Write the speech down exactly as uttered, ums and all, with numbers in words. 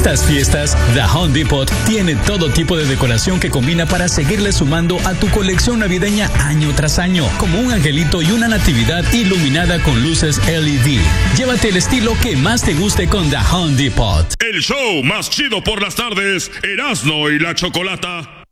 estas fiestas, The Home Depot tiene todo tipo de decoración que combina para seguirle sumando a tu colección navideña año tras año, como un angelito y una natividad iluminada con luces L E D. Llévate el estilo que más te guste con The Home Depot. El show más chido por las tardes, Erasmo y la Chocolata.